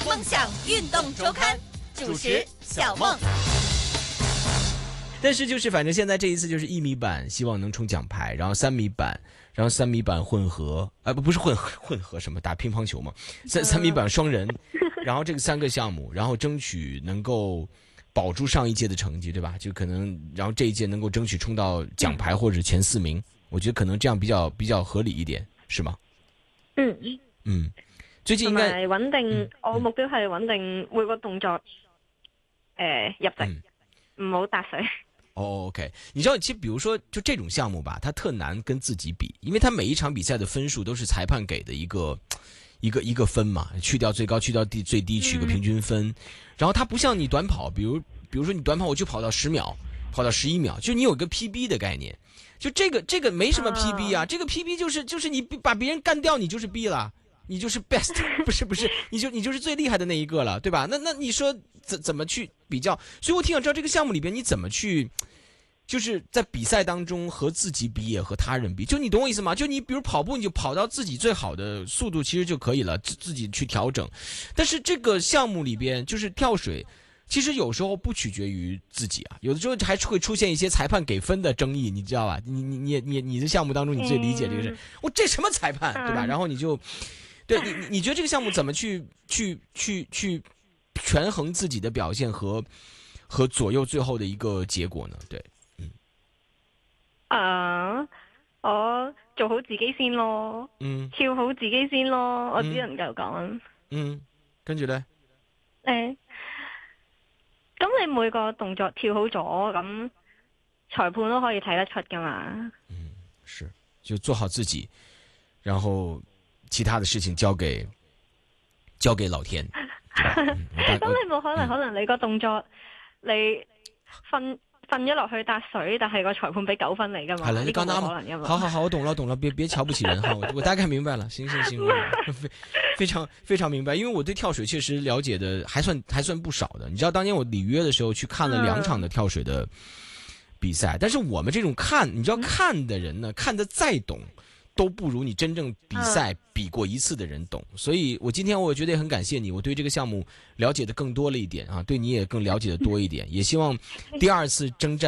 梦想运动周刊，主持小梦。 但是就是反正现在这一次就是1米板希望能冲奖牌，然后3米板，然后3米板混合，不是混合什么打乒乓球嘛，3米板双人，然后这个3个项目，然后争取能够保住上一届的成绩，对吧？就可能然后这一届能够争取冲到奖牌或者前4名，我觉得可能这样比较合理一点，是吗？最近应该穩定，我目標係穩定每個動作入席，唔好搭水。 OK， 你知道，其實比如說就這種項目吧，它特難跟自己比，因為它每一場比賽的分數都是裁判給的一個分嘛，去掉最高，去掉最低，取個平均分。然後它不像你短跑，比如說你短跑我就跑到10秒，跑到11秒，就你有一個 PB 的概念，就這個沒什麼 PB 啊，這個 PB 就是你把別人幹掉，你就是 B 了。你就是 best， 不是，你就是最厲害的那一個了，對吧？那你說怎麼去比較？所以我挺想知道這個項目裡邊你怎麼去，就是在比賽當中和自己比也和他人比，就你懂我意思嗎？就你比如跑步，你就跑到自己最好的速度其實就可以了，自己去調整。但是這個項目裡邊就是跳水，其實有時候不取決於自己啊，有的時候還會出現一些裁判給分的爭議，你知道吧？你的項目當中你最理解這個是，我這什麼裁判，對吧？然後你就。對你覺得這個項目怎麼去權衡自己的表現和左右最後的一個結果呢？對， 我做好自己先咯，跳好自己先咯，我只能夠講。 跟住呢？ 咁你每個動作跳好咗，咁裁判都可以睇得出㗎嘛。 是，就做好自己，然後。其他的事情交給老天。咁你冇可能你個動作你瞓咗落去搭水，但係個裁判俾9分你噶嘛？ 係啦，你講得啱。好，我懂了，別瞧不起人哈，我大概明白了。行，非常明白，因為我對跳水確實了解的還算不少的。你知道當年我里約的時候去看了2場的跳水的比賽，但是我們這種你知道看的人呢，看得再懂。都不如你真正比賽比過一次的人懂，所以我今天我覺得也很感謝你，我對這個項目了解的更多了一點啊，對你也更了解的多一點，也希望第2次征戰